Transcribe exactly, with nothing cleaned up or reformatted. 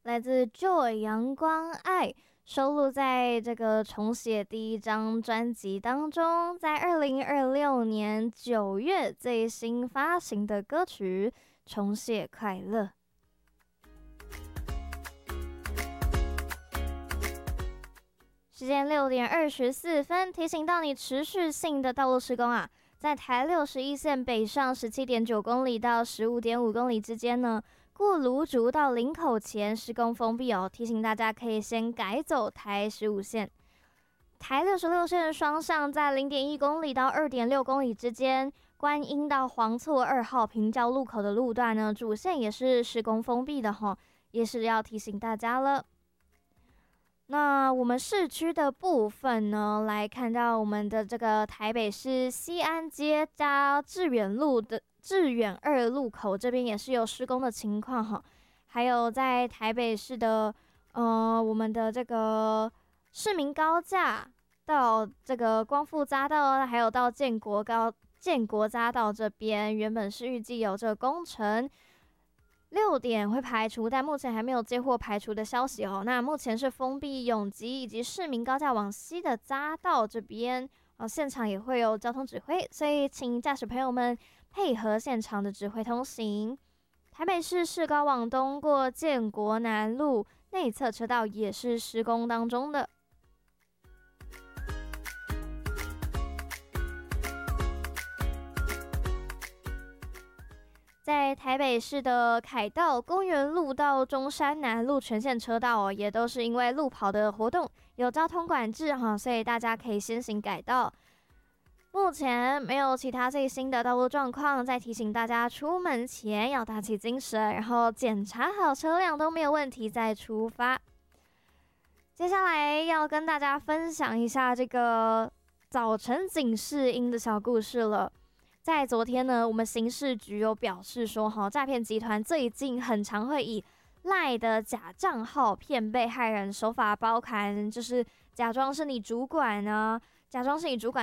来自 Joy 阳光爱，收录在这个重写第一张专辑当中，在二零二六年九月最新发行的歌曲《重写快乐》。时间六点二十四分，提醒到你持续性的道路施工啊，在台六十一线北上十七点九公里到十五点五公里之间呢，过芦竹到林口前施工封闭哦，提醒大家可以先改走台十五线。台六十六线双向在零点一公里到二点六公里之间，观音到黄厝二号平交路口的路段呢，主线也是施工封闭的哈，也是要提醒大家了。那我们市区的部分呢，来看到我们的这个台北市西安街加致远路的致远二路口这边也是有施工的情况哈，还有在台北市的呃我们的这个市民高架到这个光复匝道，还有到建国高建国匝道这边，原本是预计有这个工程。六点会排除，但目前还没有接获排除的消息哦。那目前是封闭永吉以及市民高架往西的匝道这边，呃，现场也会有交通指挥，所以请驾驶朋友们配合现场的指挥通行。台北市市高往东过建国南路内侧车道也是施工当中的。在台北市的凯道公园路到中山南路全线车道哦，也都是因为路跑的活动有交通管制哈，所以大家可以先行改道。目前没有其他最新的道路状况，再提醒大家出门前要打起精神，然后检查好车辆都没有问题再出发。接下来要跟大家分享一下这个早晨警示音的小故事了。在昨天呢，我们刑事局有表示说，哈，诈骗集团最近很常会以 LINE 的假账号骗被害人，手法包含就是假装是你主管呢，假装是你主管